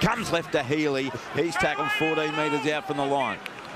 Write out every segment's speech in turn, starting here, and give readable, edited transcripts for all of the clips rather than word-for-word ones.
Comes left to Healy. He's tackled 14 metres out from the line.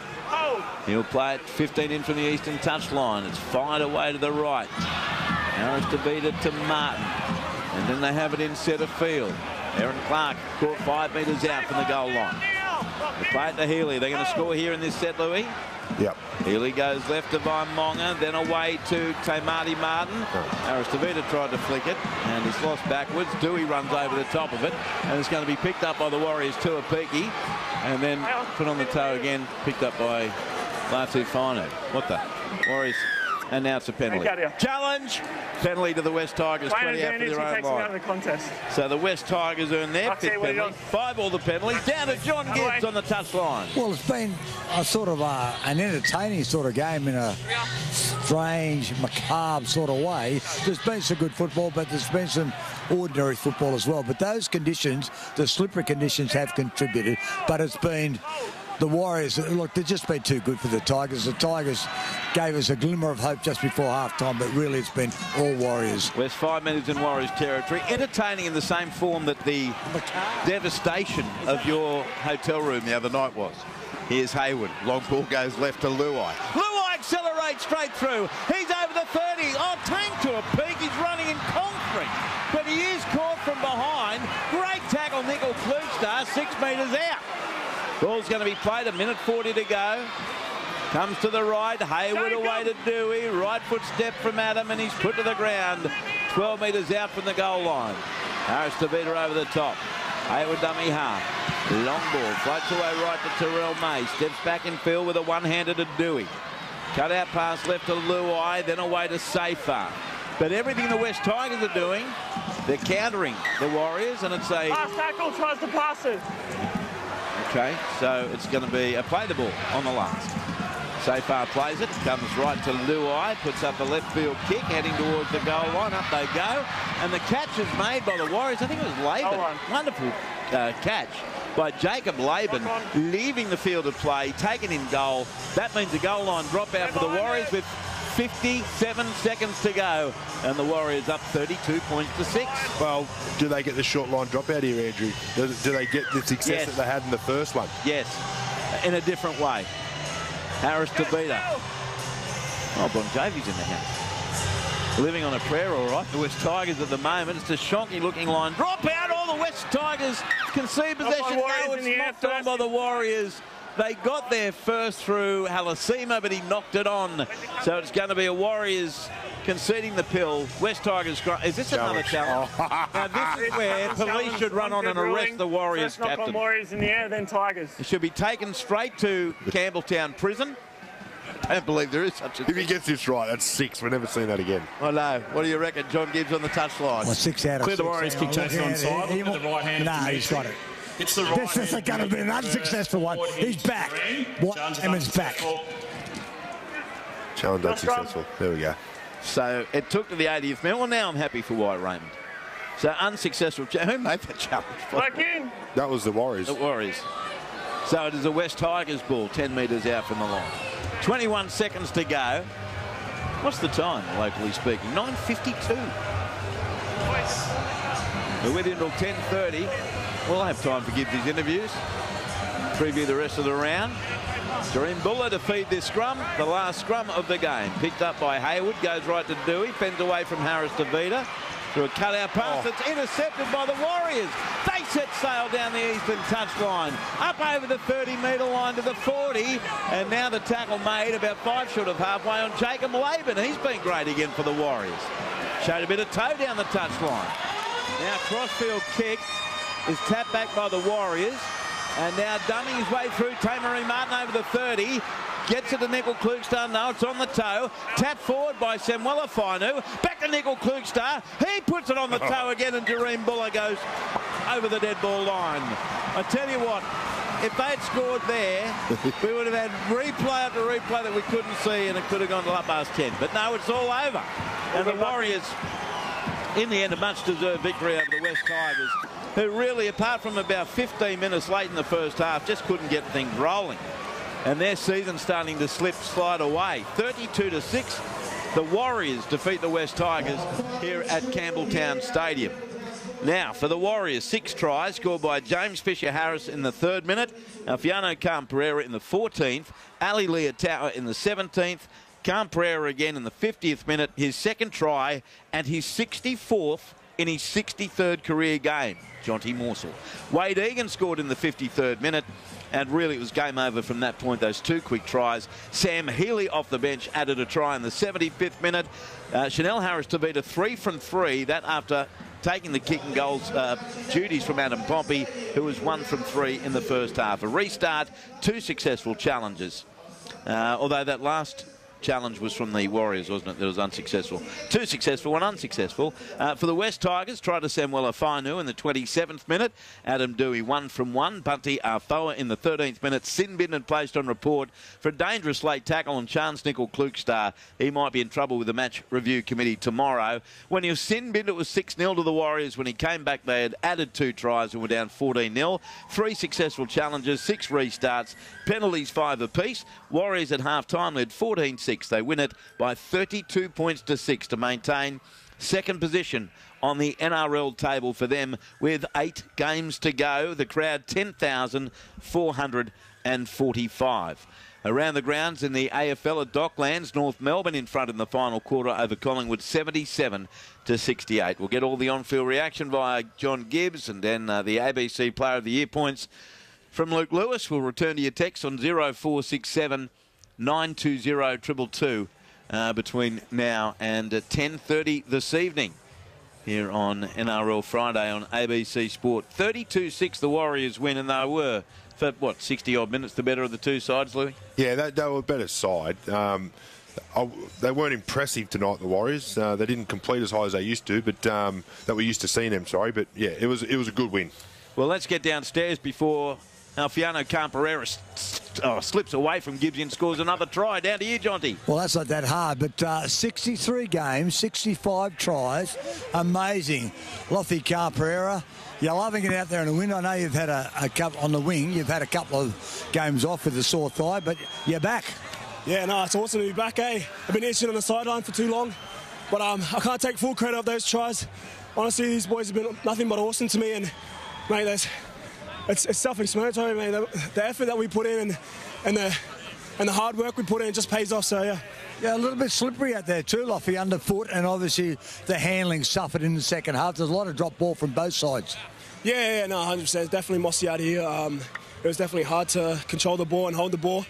He'll play it 15 in from the eastern touchline. It's fired away to the right. Aristobida to Martin. And then they have it in centre field. Aaron Clark caught 5 metres out from the goal line. They play it to Healy. They're going to score here in this set, Louis. Yep. Healy goes left to Monga, then away to Tamati Martin. Aristobida tried to flick it, and it's lost backwards. Dewey runs over the top of it, and it's going to be picked up by the Warriors, Tuapiki, and then put on the toe again, picked up by Latufano. What the? Warriors. And now it's a penalty. Challenge. Penalty to the West Tigers, 20 out for their own line. So the West Tigers earn their fifth penalty. 5 all the penalties. Down to John Gibbs on the touchline. Well, it's been a sort of an entertaining sort of game in a strange, macabre sort of way. There's been some good football, but there's been some ordinary football as well. But those conditions, the slippery conditions, have contributed. But it's been... The Warriors, look, they've just been too good for the Tigers. The Tigers gave us a glimmer of hope just before half-time, but really it's been all Warriors. West 5 minutes in Warriors territory. Entertaining in the same form that the devastation of your hotel room the other night was. Here's Hayward. Long ball goes left to Luai. Luai accelerates straight through. He's over the 30. Oh, tank to a peak. He's running in concrete. But he is caught from behind. Great tackle, Nickel Klugstar, 6 metres out. Ball's going to be played, 1:40 to go. Comes to the right, Hayward away to Dewey. Right foot step from Adam, and he's put to the ground. 12 metres out from the goal line. Aristobida over the top. Hayward dummy half. Long ball, floats away right to Terrell May. Steps back in field with a one-hander to Dewey. Cut out pass left to Luai, then away to Safar. But everything the West Tigers are doing, they're countering the Warriors, and it's a... Last tackle tries to pass it. Okay, so it's going to be a play the ball on the last. Safar plays it, comes right to Luai, puts up a left field kick, heading towards the goal line. Up they go, and the catch is made by the Warriors. I think it was Laban. Wonderful catch by Jacob Laban, leaving the field of play, taken in goal. That means a goal line dropout for the Warriors with 57 seconds to go, and the Warriors up 32 points to 6. Well, do they get the short line dropout here, Andrew? Do they get the success that they had in the first one? Yes, in a different way. Aristobida. Oh, Bon Jovi's in the house. Living on a prayer, all right. The West Tigers at the moment. It's a shonky-looking line. Drop out. All the West Tigers concede possession. No, it's knocked on by the Warriors. They got there first through Halasima, but he knocked it on. So it's going to be a Warriors conceding the pill. West Tigers. Is this another challenge? Now this is where police should run on and arrest the Warriors captain. Knock on Warriors in the air, then Tigers. He should be taken straight to Campbelltown Prison. I don't believe there is such a thing. If he gets this right, that's 6. We've never seen that again. I know. What do you reckon? John Gibbs on the touchline. Well, 6 out of 6. Clear the Warriors kick chase onside. Look at the right hand. No, he's got it. It's the right. This is going to be an unsuccessful one. He's back. Emmons back. Challenge unsuccessful. There we go. So it took to the 80th minute. Well, now I'm happy for White Raymond. So unsuccessful. Who made that challenge? Back in. That was the Warriors. The Warriors. So it is a West Tigers ball, 10 metres out from the line. 21 seconds to go. What's the time, locally speaking? 9:52. We're with you until 10:30. We'll have time to give these interviews. Preview the rest of the round. Jareem Buller to feed this scrum. The last scrum of the game. Picked up by Hayward. Goes right to Dewey. Fends away from Aristobida. Through a cutout pass that's intercepted by the Warriors. They set sail down the eastern touchline. Up over the 30-metre line to the 40. And now the tackle made about 5 short of halfway on Jacob Laban. He's been great again for the Warriors. Showed a bit of toe down the touchline. Now crossfield kick is tapped back by the Warriors. And now dumbing his way through Tamari Martin over the 30. Gets it to Nickel Klugstar. No, it's on the toe. Tap forward by Samuela Fainu. Back to Nickel Klugstar. He puts it on the toe again, and Jareem Buller goes over the dead ball line. I tell you what, if they'd scored there, we would have had replay after replay that we couldn't see, and it could have gone to up past 10. But no, it's all over. And the Warriors, in the end, a much-deserved victory over the West Tigers, who really, apart from about 15 minutes late in the first half, just couldn't get things rolling. And their season starting to slide away. 32-6, the Warriors defeat the West Tigers here at Campbelltown Stadium. Now, for the Warriors, 6 tries scored by James Fisher-Harris in the 3rd minute, Alfiano Khan-Pereira in the 14th, Ali Leotawa in the 17th, Khan-Pereira again in the 50th minute, his 2nd try and his 64th in his 63rd career game, Jonty Morsel. Wade Egan scored in the 53rd minute, and really it was game over from that point, those 2 quick tries. Sam Healy off the bench added a try in the 75th minute. Chanel Harris-Tavita 3 from 3, that after taking the kick and goals duties from Adam Pompey, who was 1 from 3 in the first half. A restart, 2 successful challenges. Although that last challenge was from the Warriors, wasn't it? That was unsuccessful. 2 successful, 1 unsuccessful. For the West Tigers, tried to Samuel Afanu in the 27th minute. Adam Dewey 1 from 1. Bunty Arfoa in the 13th minute. Sin Bin had placed on report for a dangerous late tackle on Chance Nickel Klukstar. He might be in trouble with the match review committee tomorrow. When he was Sin Bin, it was 6-0 to the Warriors. When he came back, they had added 2 tries and were down 14-0. 3 successful challenges, 6 restarts, penalties 5 apiece. Warriors at half-time led 14-6. They win it by 32 points to 6 to maintain 2nd position on the NRL table for them with 8 games to go. The crowd 10,445. Around the grounds in the AFL at Docklands, North Melbourne in front in the final quarter over Collingwood 77 to 68. We'll get all the on-field reaction via John Gibbs and then the ABC Player of the Year points from Luke Lewis. We'll return to your text on 0467 920 222 between now and 10:30 this evening here on NRL Friday on ABC Sport. 32-6 the Warriors win, and they were, for what, 60-odd minutes the better of the 2 sides, Louis? Yeah, they were a better side. They weren't impressive tonight, the Warriors. They didn't complete as high as they used to, but that we're used to seeing them, sorry. But, yeah, it was a good win. Well, let's get downstairs before Alfiano Khan-Pereira slips away from Gibbs and scores another try. Down to you, Jonty. Well, that's not that hard, but 63 games, 65 tries. Amazing. Lothi Khan-Pereira, you're loving it out there in the wind. I know you've had a couple on the wing. You've had a couple of games off with a sore thigh, but you're back. Yeah, no, it's awesome to be back, eh? I've been itching on the sideline for too long, but I can't take full credit of those tries. Honestly, these boys have been nothing but awesome to me, and, mate, it's self-explanatory, man. The effort that we put in and the hard work we put in just pays off. So yeah. Yeah, a little bit slippery out there too, Lofi, underfoot, and obviously the handling suffered in the second half. There's a lot of drop ball from both sides. Yeah, no, 100%. Definitely mossy out here. It was definitely hard to control the ball and hold the ball.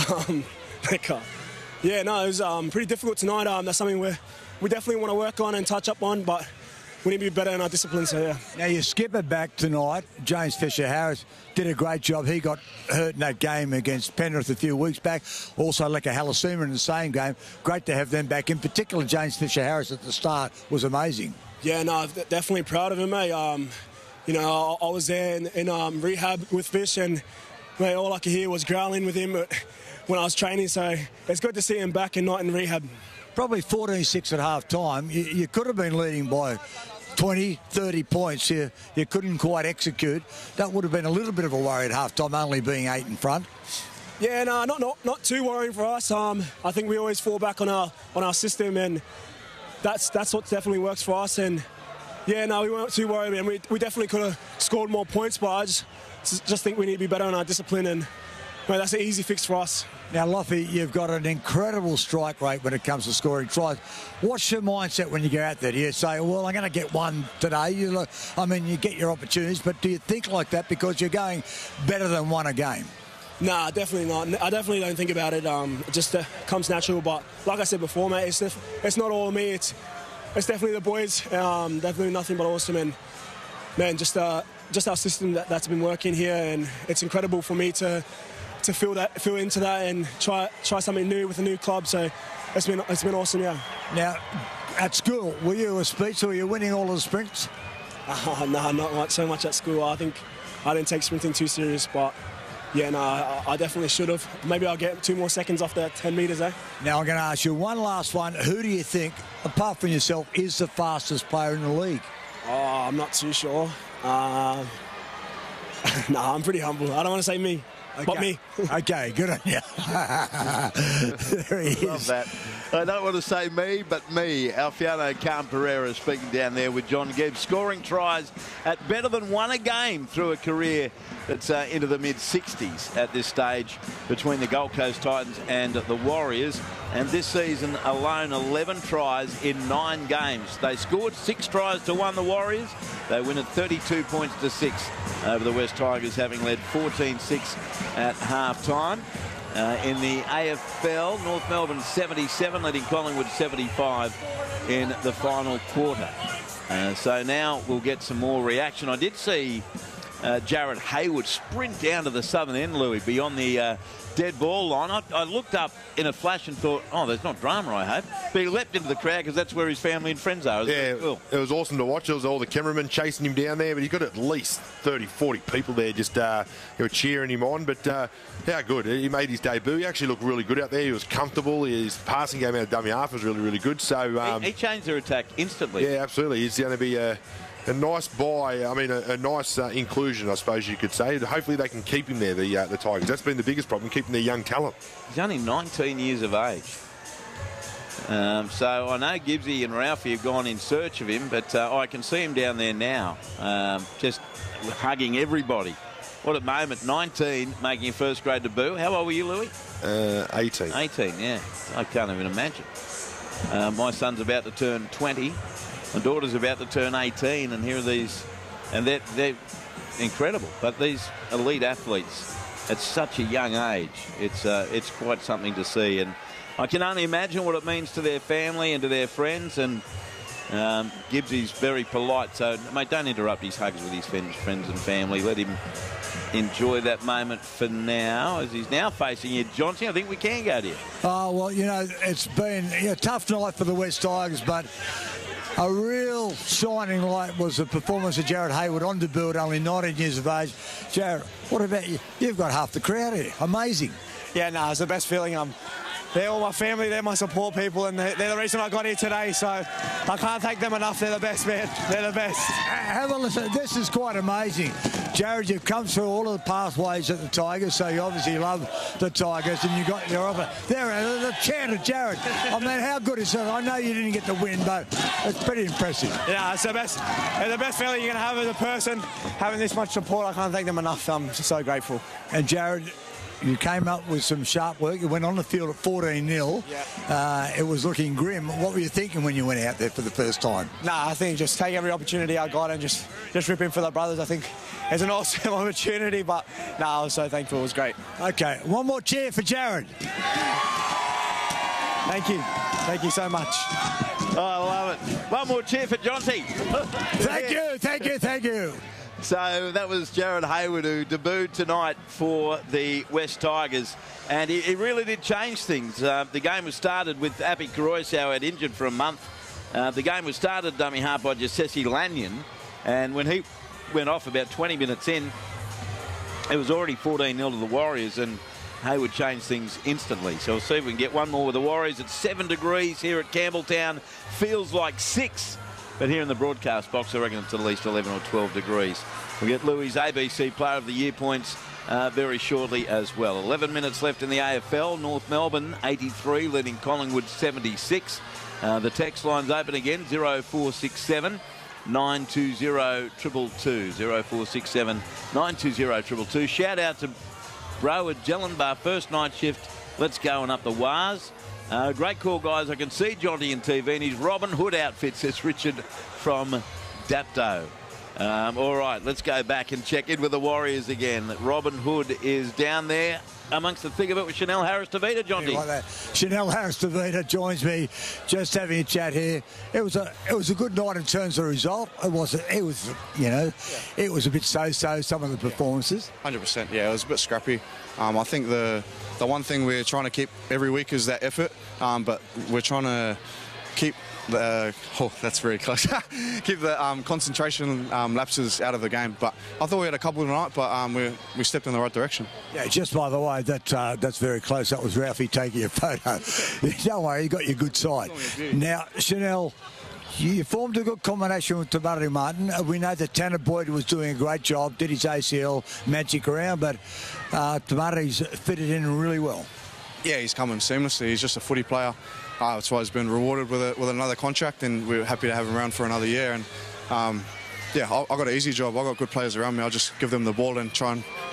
Yeah, no, it was pretty difficult tonight. That's something we definitely want to work on and touch up on, but we need to be better in our discipline, so yeah. Now, your skipper back tonight, James Fisher-Harris, did a great job. He got hurt in that game against Penrith a few weeks back. Also, Leka Halasuma in the same game. Great to have them back. In particular, James Fisher-Harris at the start was amazing. Yeah, no, definitely proud of him, mate. You know, I was there in rehab with Fish, and mate, all I could hear was growling with him when I was training, so it's good to see him back and not in rehab. Probably 14-6 at half-time. You could have been leading by 20, 30 points. You couldn't quite execute. That would have been a little bit of a worry at half-time, only being 8 in front. Yeah, no, not too worrying for us. I think we always fall back on our system, and that's what definitely works for us. And yeah, no, we weren't too worried, and we definitely could have scored more points, but I just think we need to be better in our discipline, and mate, that's an easy fix for us. Now, Lofi, you've got an incredible strike rate when it comes to scoring tries. What's your mindset when you go out there? Do you say, well, I'm going to get one today? You get your opportunities, but do you think like that because you're going better than one a game? Nah, definitely not. I definitely don't think about it. It just comes natural. But like I said before, mate, it's not all me. It's definitely the boys. Definitely nothing but awesome. And, man, just our system that's been working here, and it's incredible for me to feel into that and try something new with a new club. So it's been awesome, yeah. Now, at school, were you a speech or were you winning all of the sprints? No, not so much at school. I think I didn't take sprinting too serious, but yeah, no, I definitely should have. Maybe I'll get 2 more seconds off the 10 metres, eh? Now, I'm going to ask you one last one. Who do you think, apart from yourself, is the fastest player in the league? Oh, I'm not too sure. No, I'm pretty humble. I don't want to say me. but me. Okay, good on you. There he is. Love that. I don't want to say me, but me. Alfiano Khan Pereira speaking down there with John Gibbs, scoring tries at better than one a game through a career that's into the mid-60s at this stage between the Gold Coast Titans and the Warriors. And this season alone, 11 tries in 9 games. They scored 6 tries to 1, the Warriors. They win at 32 points to 6 over the West Tigers, having led 14-6 at half-time. In the AFL, North Melbourne 77, leading Collingwood 75 in the final quarter. So now we'll get some more reaction. I did see Jared Hayward sprint down to the southern end, Louis, beyond the dead ball line. I looked up in a flash and thought, oh, there's not drama, I hope. But he leapt into the crowd because that's where his family and friends are. Yeah, cool. It was awesome to watch. There was all the cameramen chasing him down there, but he got at least 30, 40 people there just who were cheering him on. But how good. He made his debut. He actually looked really good out there. He was comfortable. His passing game out of dummy half was really, really good. So he changed their attack instantly. Yeah, absolutely. He's going to be a nice buy. I mean, a nice inclusion, I suppose you could say. Hopefully they can keep him there, the Tigers. That's been the biggest problem, keeping their young talent. He's only 19 years of age. So I know Gibbsy and Ralphie have gone in search of him, but I can see him down there now, just hugging everybody. What a moment. 19, making your first grade debut. How old were you, Louis? 18. 18, yeah. I can't even imagine. My son's about to turn 20. My daughter's about to turn 18, and here are these, and they're incredible. But these elite athletes at such a young age, it's quite something to see. And I can only imagine what it means to their family and to their friends. And Gibbsy's very polite, so mate, don't interrupt his hugs with his friends and family. Let him enjoy that moment for now, as he's now facing you, Johnson. I think we can go to you. Oh, well, you know, it's been a tough night for the West Tigers, but a real shining light was the performance of Jared Hayward on debut at only 19 years of age. Jared, what about you? You've got half the crowd here. Amazing. Yeah, no, it's the best feeling. They're all my family, they're my support people, and they're the reason I got here today, so I can't thank them enough. They're the best, man. They're the best. Have a listen. This is quite amazing. Jared, you've come through all of the pathways at the Tigers, so you obviously love the Tigers, and you got your offer. There, the chant of Jared. I mean, how good is that? I know you didn't get the win, but it's pretty impressive. Yeah, it's the best feeling you're going to have as a person, having this much support. I can't thank them enough. I'm just so grateful. And Jared, you came up with some sharp work. You went on the field at 14-0. Yeah. It was looking grim. What were you thinking when you went out there for the first time? Nah, I think just take every opportunity I got and just rip in for the brothers. I think it's an awesome opportunity, but I was so thankful. It was great. Okay, one more cheer for Jared. Thank you. Thank you so much. Oh, I love it. One more cheer for Jonty. Thank you. So that was Jared Hayward, who debuted tonight for the West Tigers, and he really did change things. The game was started with Api Koroisau had injured for a month. The game was started dummy half by Jessesi Lanyon, and when he went off about 20 minutes in, it was already 14-0 to the Warriors, and Hayward changed things instantly. So we'll see if we can get one more with the Warriors. It's 7 degrees here at Campbelltown. Feels like 6. But here in the broadcast box, I reckon it's at least 11 or 12 degrees. We'll get Louis' ABC Player of the Year points very shortly as well. 11 minutes left in the AFL. North Melbourne 83, leading Collingwood 76. The text line's open again, 0467 920 222. 0467 920 222. Shout out to Bro at Jellenbar, first night shift. Let's go and up the Wars. Great call, guys. I can see Jonty in TV in his Robin Hood outfit, says Richard from Dapto. All right, let's go back and check in with the Warriors again. Robin Hood is down there amongst the thick of it with Chanel Harris-Tavita, Jonty. Yeah, like that. Chanel Harris-Tavita joins me, just having a chat here. It was a good night in terms of the result. It was a bit so-so, some of the performances. 100%, yeah, it was a bit scrappy. I think the one thing we're trying to keep every week is that effort, but we're trying to keep that's very close. Keep the concentration lapses out of the game. But I thought we had a couple tonight, but we stepped in the right direction. Yeah, just by the way, that's very close. That was Ralphie taking a photo. Don't worry, you got your good side. Now, Chanel, You formed a good combination with Tamari Martin. We know that Tanner Boyd was doing a great job, did his ACL magic around, but Tamari's fitted in really well. Yeah, he's coming seamlessly. He's just a footy player. That's why he's been rewarded with another contract, and we're happy to have him around for another year. And yeah, I've got an easy job. I've got good players around me. I'll just give them the ball and try and